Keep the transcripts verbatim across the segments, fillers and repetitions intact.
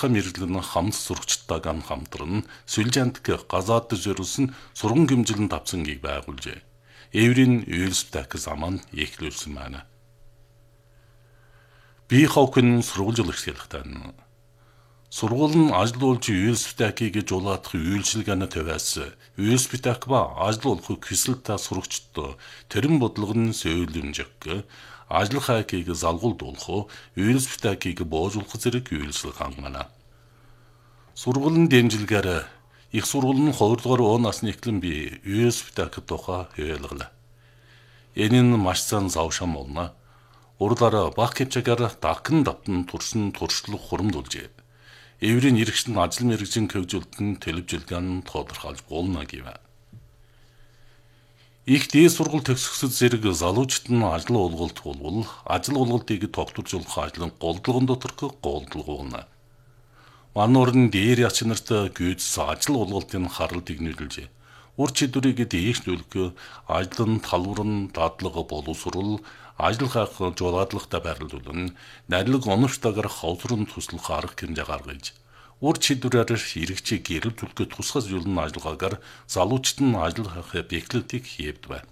тусгай мэрэгжлийн хамт сурагчдаа ган хамтран Сүлжаандх газаад зориулсан сурган гимжилэн давцангийг байгуулжээ. Эврийн университет заман эхлүүлсэн байна. Би хавхын сургуулж хэлэхтэн. Сургууль нь ажилуулж университетийг жуулаадах үйлчилгээний төвөөс университет ба ажилуулах хүсэлтэй сурагчдод тэрэн бодлого нь сөүлэмжиг ажил хайкийг залгуулдуулах, университетийг боожуулах зэрэг үйлчлэг хангана. Сургуулийн дэмжлэгээр их сургууль нь хоёр дахь насны эхлэн би университет тухай хэлгэлээ. Энэ нь маш сайн завшаан болно. Урдлаараа баг хэмжээгээр дахин давтан турсан туршлах хурамдуулжээ. Эврийн иргэн ажил мэргэжийн хөгжүүлэлтэн төлөвлөлгөн тодорхойлж болно гэв. Их дээд сургууль төгсгөсөд зэрэг залуучууд нь ажил олголт болвол ажил олголтыг тогтворжуулах ажлын голдлогон доторх голдлого болно. Мануур нь дээр яч нарт гүйц ажил олголтын харалтыг нийлүүлжээ. Ур чидүрийг дээшлүүлэх ажлын талвар дадлага боловсрол ажил хайх жуулаадлагатай байрлуулан нарилга оновчтойгоор ховсрон туслах арга хэмжээ гаргаж ур чидүрээр хэрэгжих гэрэл түлхэх тусгай зүйлэн ажиллагаагаар залуучууд нь ажил хайх бэхлэлтийг хийвдвэ.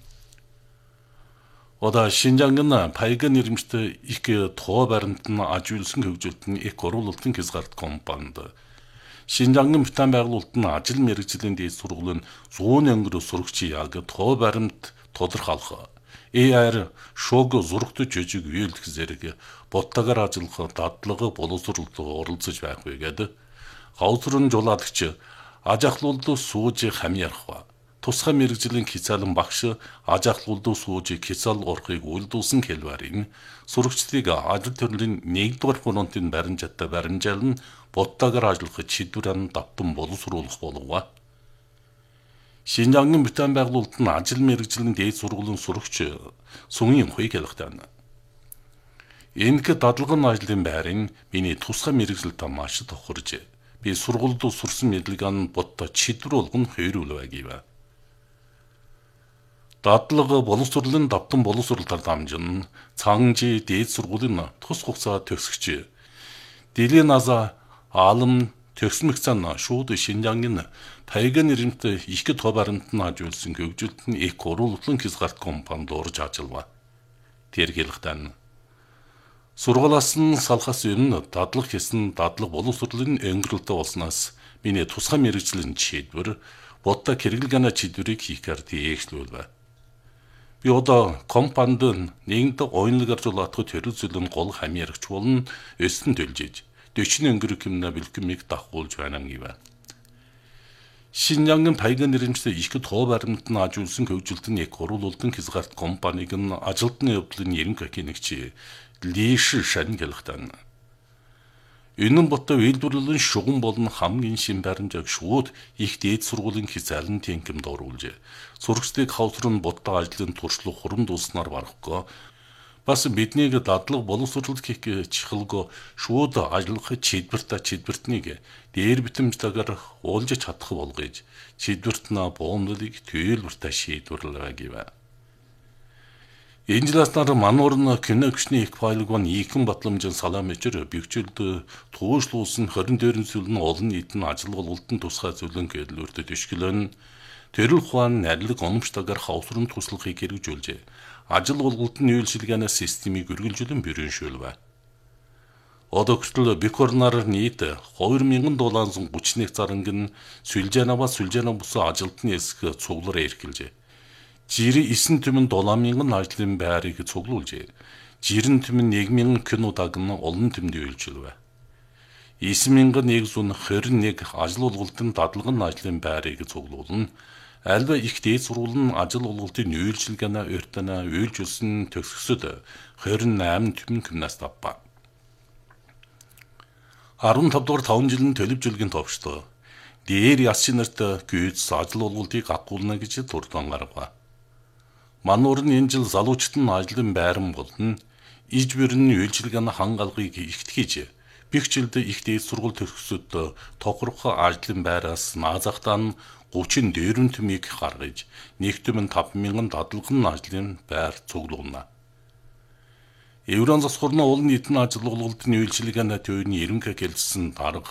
Ода Шинжаангын пайган нэрмжтэй их тоо баримтан ажиулсан хөгжүүлэлтэн их оруулалтын хязгаарт компанид Шинжаангын битэн байгуулалт нь ажил мэргэжлийн дээд сургуулийн зүүн өнгөрөө сурагчид яг тоо баримт тодорхойлох эй ар шог зургт жижиг үйлдэх зэрэг боттагаар ажиллах дадлага боловсролд оролцож байх вэ гэдэг хавсрын жуулаалагч аж ахлуулд сууж хамьярах ба тусгай мэргэжлийн хязгаарлан багш аж ахлуулд сууж хязгаал орохыг үйлдүүлсэн хэлбэрийн сурагчдыг ажил төрлийн нэгдүгээр фронтын баримжаатай баримжаалан боттагаар ажиллах чидүрэн давтан боловсруулах болов. Шинжаангийн битэн байгуулалт нь ажил мэргэжлийн дээд сургуулийн сурагч сүмийн хуйг хэлэхтэн. Энэхэ дадлагын ажлын байрын миний тусгай мэргэжилтэй маш тохирж би сургуульд сурсан мэдлэгийн ботто чидүр болгон хойруулвэ гэв. Дадлага боловсролын давтан боловсролтоор дамжин цаанжи дээд сургуулийн тус хугацаа төгсгч Дэлийн наза аалам төгсмөгцэн шууд Шинжаангийн пайган нэрмтэй их тоо баримтан ажиулсан хөгжүүлэлт нь их оруулалтын хязгаарт компанид урж ажиллава. Тэр хэлэхтэн. Сургуулиас нь салхаас өмнө дадлаг хийсэн дадлаг боловсролын өнгөрөлтөө болсноос миний тусгай мэргэжлийн шийдвэр бодта хэрэглэгээний чидвэрийг хийхээр дээшлүүлвэ. Би одоо компанид нэгэнт ойнлог аржуулаадах төрөл зүйлэн гол хамьярагч болон өсөн төлжиж дөчний өнгөрөх юмна бэлгэмийг давхуулж байна гэв. Шинжаангийн пайган нэрмжтэй их тоо баримтан ажиулсан хөгжүүлэлтний их оруулалтын хязгаарт компаниг нь ажилтны явдлын ерөнхий хянагч Лиш Шан хэлэхтэн. Энэ бото үйлдвэрлэлийн шугам болон хамгийн шин баримжааг шууд их дээд сургуулийн хязгаарлан тэнхимд оруулжээ. Сурагчдыг хавсрын ботто ажлын туршлага хурамдуулснаар барахгүй бас биднийг дадлаг боловсрол хийх чихэлгөө шууд ажиллах чидвэртэ чидвэртнийг дээр битэмжтэйгээр уулж чадах болгож чидвэрт на боомдлыг төлөвлөртэй шийдвэрлэвэ гэв. Инжиласнаар мануур нь киногчны их файлгон ийхэн батламжин саламжир бигчилд туушлуулсан хорин дээрэн сүлэн олон нийтэн ажил голголтын тусгай зүйлэн гэлүүртэд ишгэлэн төрөл ухаан нарилга оновчтойгоор хавсрын туслахыг хэрэгжүүлжээ. Ажил голголтын үйлчилгээний системийг үргэлжлэн бэрэншүүлвэ. Одоо хүртэл Бикорнаар нийт хоёр мянган долларын гуч нэг заранг нь Сүлжаана ба Сүлжаана бус ажилтны эсэх цуглараа эрхэлжээ. Жирийн эсэн түмэн долоо мянган ажлын байрыг цуглуулжээ. Жирийн түмэн нэг мянган кинодаг нь олон түмэнд үйлчилвэ. эсэн мянган нэгдүгээр хорин нэг ажил олголтын дадлагын ажлын байрыг цуглуулна. Альва их дээд сургууль нь ажил олголтын үйлчилгээний урьдана үйлчилсэн төгсгөсөд хорин найман түмэн гимнаст авба. арван тав дугаар таван жилийн төлөвжөлгийн товчтой. Дээр ясчин нарт гүйц ажил олголтыг агуулна гэж дурдан гаргав. Мануур нь энэ жил залуучууд нь ажлын байран болон иж бүрэн үйлчилгээний хангалгыг ихтгэж бигчилд их дээд сургууль төгсгөсөд тохирох ажлын байраас наазахтаа нь гучин дээрэн түмийг гаргаж нэгтүмэн таван мянган дадлагын ажлын байр цуглуулна. Еврон засварны олон нийтийн ажил олголтын үйлчилгээний төвийн ерөнхий хэлсэн дарга